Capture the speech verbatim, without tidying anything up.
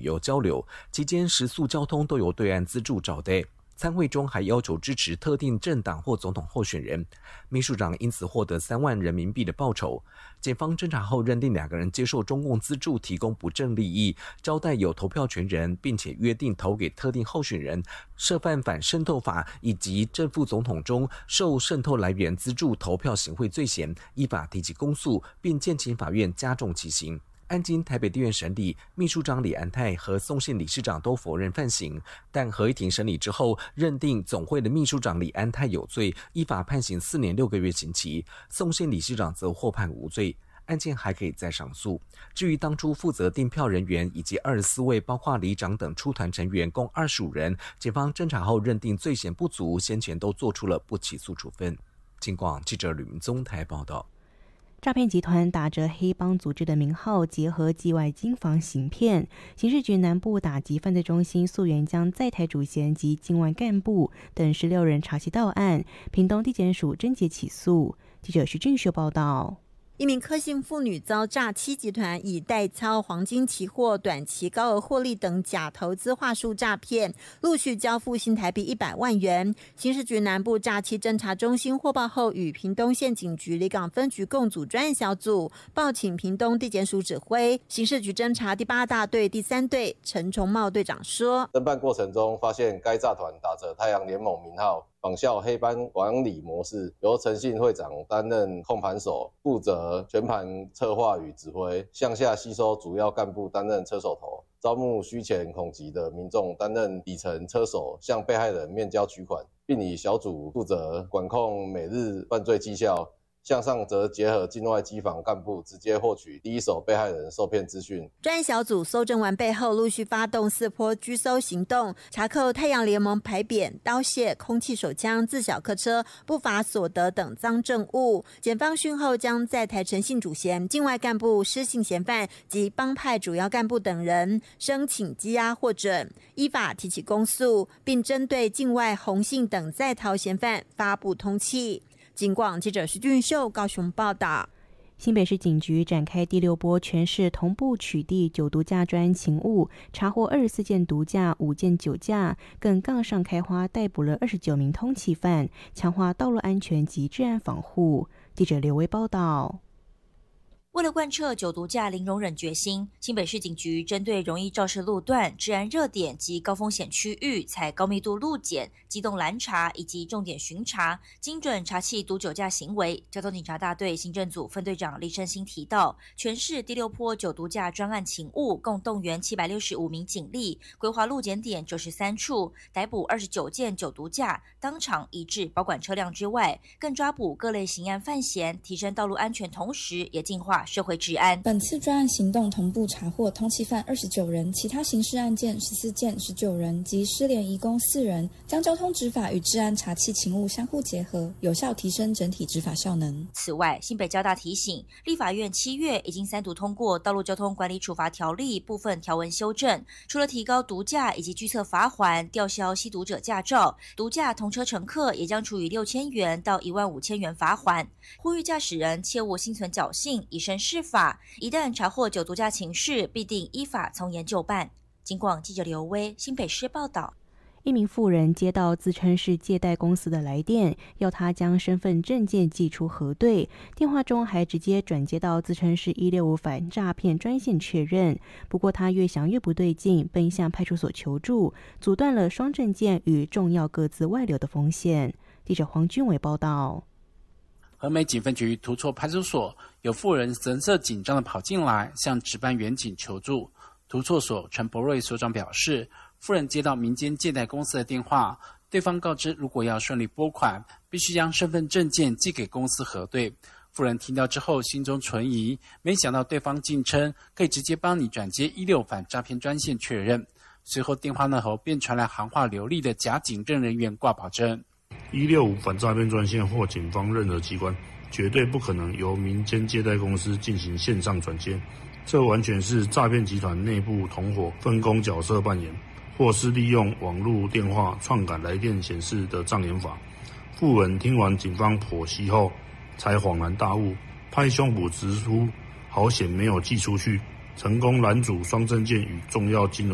游交流，期间食宿交通都由对岸资助找的。参会中还要求支持特定政党或总统候选人，秘书长因此获得三万人民币的报酬。检方侦查后认定两个人接受中共资助提供不正利益，招待有投票权人，并且约定投给特定候选人，涉犯反渗透法以及正副总统中受渗透来源资助投票行贿罪嫌，依法提起公诉，并建请法院加重其刑。案经台北地院审理，秘书长李安泰和送信理事长都否认犯行，但合议庭审理之后，认定总会的秘书长李安泰有罪，依法判刑四年六个月刑期，送信理事长则获判无罪。案件还可以再上诉。至于当初负责订票人员以及二十四位包括里长等出团成员共二十五人，检方侦查后认定罪嫌不足，先前都做出了不起诉处分。警广记者吕明宗台报道。 诈骗集团打着黑帮组织的名号，结合境外经防行骗。刑事局南部打击犯罪中心溯源将在台主嫌及境外干部等十六人查缉到案，屏东地检署侦结起诉。记者徐俊秀报道。 一名柯姓妇女遭诈欺集团以代操黄金期货、短期高额获利等假投资话术诈骗，陆续交付新台币一百万元。刑事局南部诈欺侦查中心获报后，与屏东县警局里港分局共组专案小组，报请屏东地检署指挥。刑事局侦查第八大队第三队陈崇茂队长说： 侦办过程中发现该诈团打着太阳联盟名号，仿效黑帮管理模式，由陈姓会长担任控盘手，负责全盘策划与指挥，向下吸收主要干部担任车手头，招募需钱恐急的民众担任底层车手，向被害人面交取款，并以小组负责管控每日犯罪绩效。向上则结合境外机房干部，直接获取第一手被害人受骗资讯。 专案小组搜证完备后，陆续发动四波拘搜行动，查扣太阳联盟牌匾、刀械、空气手枪、自小客车、不法所得等赃证物。检方讯后将在台陈姓主嫌、境外干部、失信嫌犯及帮派主要干部等人申请羁押获准，依法提起公诉，并针对境外洪姓等在逃嫌犯发布通缉。警广记者徐俊秀高雄报道。 新北市警局展开第六波全市同步取缔酒毒驾专勤务，查获二十四件毒驾、五件酒驾，更杠上开花逮捕了二十九名通缉犯，强化道路安全及治安防护。记者刘威报道。 为了贯彻酒毒驾零容忍决心，新北市警局针对容易肇事路段、治安热点及高风险区域，采高密度路检、机动拦查以及重点巡查，精准查缉毒酒驾行为。交通警察大队行政组分队长李胜兴提到，全市第六波酒毒驾专案勤务，共动员七百六十五名警力，规划路检点九十三处，逮捕二十九件酒毒驾，当场移至保管车辆之外，更抓捕各类刑案犯嫌，提升道路安全，同时也净化社会治安。 本次专案行动同步查获通缉犯二十九人，其他刑事案件十四件十九人及失联移工四人，将交通执法与治安查缉勤务相互结合，有效提升整体执法效能。 此外，新北交大提醒，立法院七月已经三读通过《道路交通管理处罚条例》部分条文修正，除了提高毒驾以及拒测罚锾、吊销吸毒者驾照，毒驾同车乘客也将处以六千元到一万五千元罚锾。呼吁驾驶人切勿心存侥幸，以身试法，一旦查获酒毒驾情事，必定依法从严就办。警广记者刘威新北市报道。 一名妇人接到自称是借贷公司的来电，要他将身份证件寄出核对，电话中还直接转接到自称是一六五反诈骗专线确认。不过他越想越不对劲，奔向派出所求助，阻断了双证件与重要个资外流的风险。记者黄君伟报道。 和美警分局涂厝派出所有妇人神色紧张地跑进来，向值班员警求助。涂厝所陈博瑞所长表示，妇人接到民间借贷公司的电话，对方告知如果要顺利拨款，必须将身份证件寄给公司核对。妇人听到之后心中存疑，没想到对方竟称可以直接帮你转接一六反诈骗专线确认。随后电话那头便传来行话流利的假警政人员挂保证， 一六五反诈骗专线或警方任何机关绝对不可能由民间借贷公司进行线上转接，这完全是诈骗集团内部同伙分工角色扮演，或是利用网络电话篡改来电显示的障眼法。妇人听完警方剖析后才恍然大悟，拍胸脯直呼好险没有寄出去，成功拦阻双证件与重要金融